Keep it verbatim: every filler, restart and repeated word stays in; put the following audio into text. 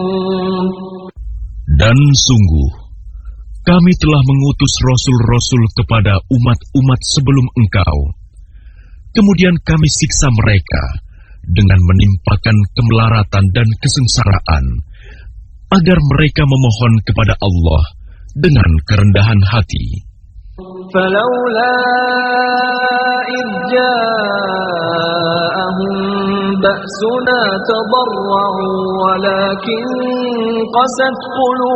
Dan sungguh, kami telah mengutus rasul-rasul kepada umat-umat sebelum engkau. Kemudian kami siksa mereka dengan menimpakan kemelaratan dan kesengsaraan, agar mereka memohon kepada Allah dengan kerendahan hati. فلولا إذ جاءهم بأسنا تضرعوا ولكن قست قلوبهم